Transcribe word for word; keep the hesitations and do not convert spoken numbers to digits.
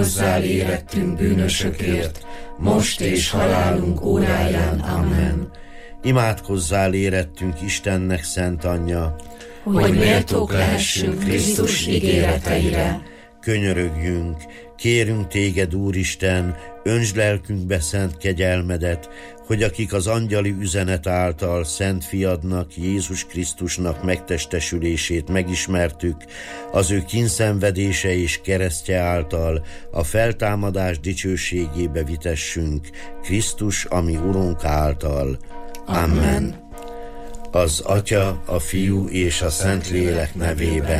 Hozzá érettünk bűnösökért, most és halálunk óráján. Amen. Imádkozzál érettünk Istennek szent anyja, hogy méltók lehessünk Krisztus ígéreteire. Könyörögjünk, kérünk téged, Úristen, öntsd lelkünkbe szent kegyelmedet, hogy akik az angyali üzenet által szent fiadnak, Jézus Krisztusnak megtestesülését megismertük, az ő kínszenvedése és keresztje által a feltámadás dicsőségébe vitessünk, Krisztus, ami Urunk által. Amen. Az Atya, a Fiú és a Szentlélek nevében.